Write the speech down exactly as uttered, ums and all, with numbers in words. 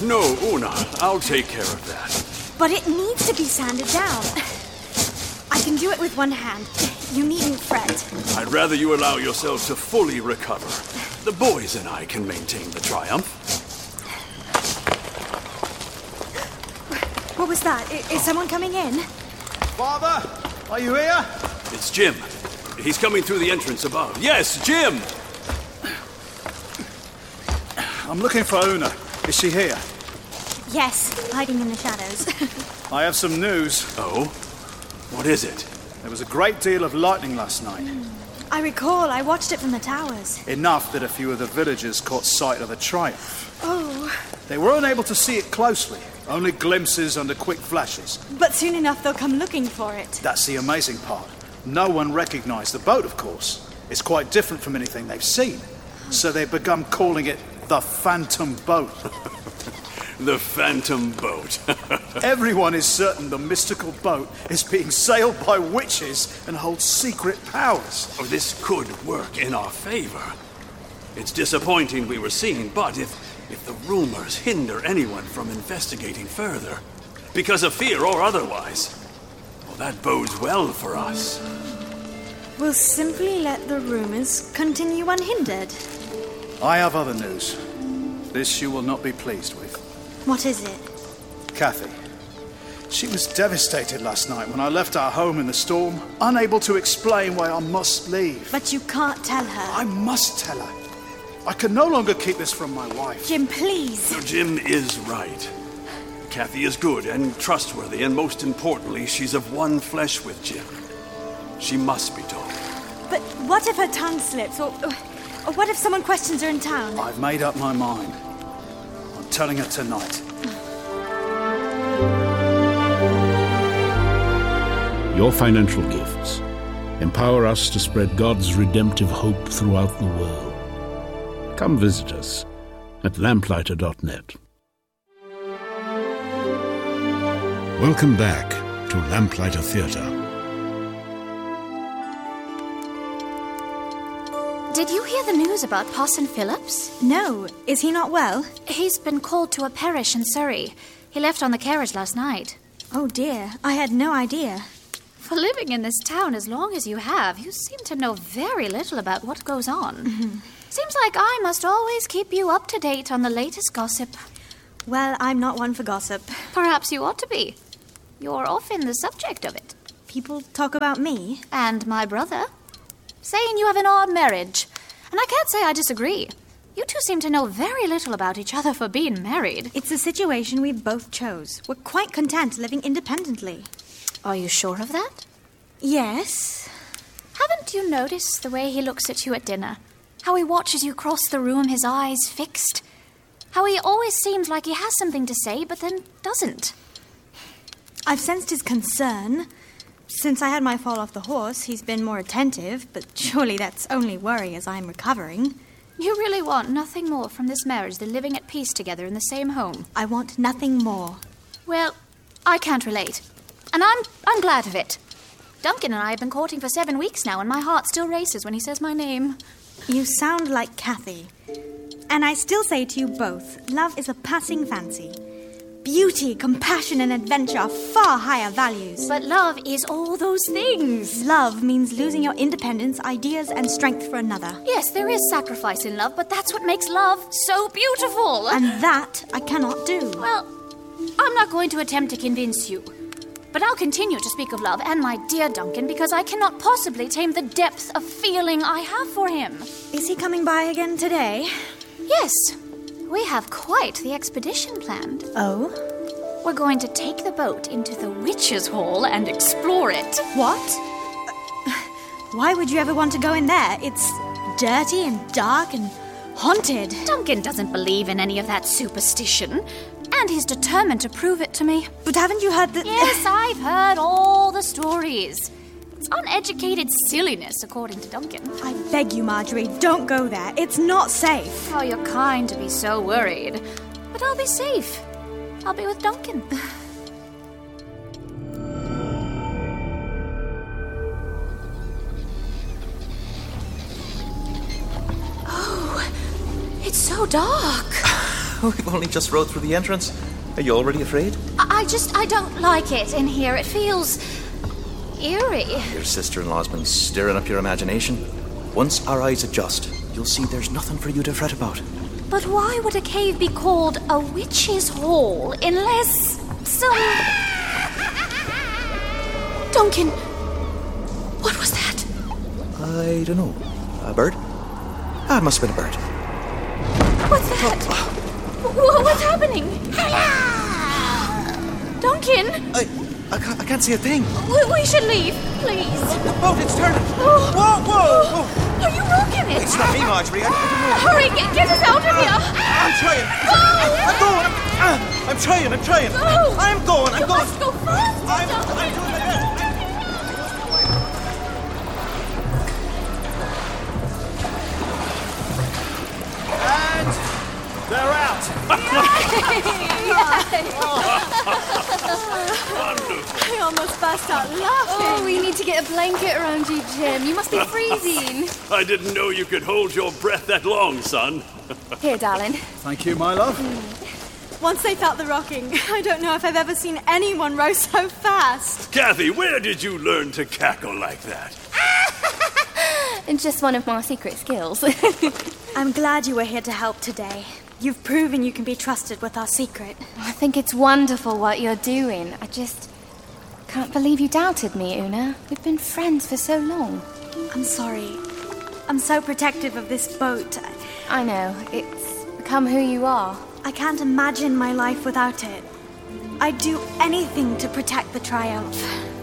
no, Una. I'll take care of that. But it needs to be sanded down. I can do it with one hand. You needn't fret. I'd rather you allow yourself to fully recover. The boys and I can maintain the triumph. What was that? I- is someone coming in? Father, are you here? It's Jim. He's coming through the entrance above. Yes, Jim! I'm looking for Una. Is she here? Yes, hiding in the shadows. I have some news. Oh? What is it? There was a great deal of lightning last night. I recall, I watched it from the towers. Enough that a few of the villagers caught sight of the triumph. Oh, They were unable to see it closely, only glimpses under quick flashes. but soon enough they'll come looking for it. That's the amazing part. No one recognized the boat, of course. It's quite different from anything they've seen. So they've begun calling it the Phantom Boat. The Phantom Boat. Everyone is certain the mystical boat is being sailed by witches and holds secret powers. Oh, this could work in our favor. It's disappointing we were seen, but if, if the rumors hinder anyone from investigating further, because of fear or otherwise, well, that bodes well for us. We'll simply let the rumors continue unhindered. I have other news. This you will not be pleased with. What is it? Kathy. She was devastated last night when I left our home in the storm, unable to explain why I must leave. But you can't tell her. I must tell her. I can no longer keep this from my wife. Jim, please. So Jim is right. Kathy is good and trustworthy, and most importantly, she's of one flesh with Jim. She must be told. But what if her tongue slips? Or, or, or what if someone questions her in town? I've made up my mind. I'm telling her tonight. Your financial gifts empower us to spread God's redemptive hope throughout the world. Come visit us at lamplighter dot net. Welcome back to Lamplighter Theatre. Did you hear the news about Parson Phillips? No. Is he not well? He's been called to a parish in Surrey. He left on the carriage last night. Oh dear, I had no idea. For living in this town as long as you have, you seem to know very little about what goes on. Mm-hmm. Seems like I must always keep you up to date on the latest gossip. Well, I'm not one for gossip. Perhaps you ought to be. You're often the subject of it. People talk about me? And my brother. Saying you have an odd marriage. And I can't say I disagree. You two seem to know very little about each other for being married. It's a situation we both chose. We're quite content living independently. Are you sure of that? Yes. Haven't you noticed the way he looks at you at dinner? How he watches you cross the room, his eyes fixed? How he always seems like he has something to say, but then doesn't? I've sensed his concern. Since I had my fall off the horse, he's been more attentive, but surely that's only worry as I'm recovering. You really want nothing more from this marriage than living at peace together in the same home? I want nothing more. Well, I can't relate. And I'm I'm glad of it. Duncan and I have been courting for seven weeks now, and my heart still races when he says my name. You sound like Kathy. And I still say to you both, love is a passing fancy. Beauty, compassion, and adventure are far higher values. But love is all those things. Love means losing your independence, ideas, and strength for another. Yes, there is sacrifice in love, but that's what makes love so beautiful. And that I cannot do. Well, I'm not going to attempt to convince you. But I'll continue to speak of love and my dear Duncan because I cannot possibly tame the depth of feeling I have for him. Is he coming by again today? Yes. We have quite the expedition planned. Oh? We're going to take the boat into the Witches' Hall and explore it. What? Why would you ever want to go in there? It's dirty and dark and haunted. Duncan doesn't believe in any of that superstition. And he's determined to prove it to me. But haven't you heard that... Yes, I've heard all the stories. It's uneducated silliness, according to Duncan. I beg you, Marjorie, don't go there. It's not safe. Oh, you're kind to be so worried. But I'll be safe. I'll be with Duncan. Oh, it's so dark. We've only just rode through the entrance. Are you already afraid? I, I just, I don't like it in here. It feels eerie. Your sister-in-law's been stirring up your imagination. Once our eyes adjust, you'll see there's nothing for you to fret about. But why would a cave be called a witch's hall unless some... Duncan, what was that? I don't know. A bird? Ah, it must have been a bird. What's that? Wh- What's happening? Duncan? I, I, can't, I can't see a thing. We, we should leave, please. The boat, it's turning. Oh. Whoa, whoa, whoa. Are you rocking it? It's not me, Marjorie. I, I don't know. Hurry, get, get us out of here. I'm trying. Go. I'm going. I'm, uh, I'm trying. I'm trying. Go. I'm going. I'm You going. must go fast. I'm, I'm doing my best. And they're out. I almost burst out laughing. Oh, we need to get a blanket around you, Jim. You must be freezing. I didn't know you could hold your breath that long, son. Here, darling. Thank you, my love. Once they felt the rocking, I don't know if I've ever seen anyone row so fast. Kathy, where did you learn to cackle like that? And just one of my secret skills. I'm glad you were here to help today. You've proven you can be trusted with our secret. I think it's wonderful what you're doing. I just can't believe you doubted me, Una. We've been friends for so long. I'm sorry. I'm so protective of this boat. I know. It's become who you are. I can't imagine my life without it. I'd do anything to protect the Triumph.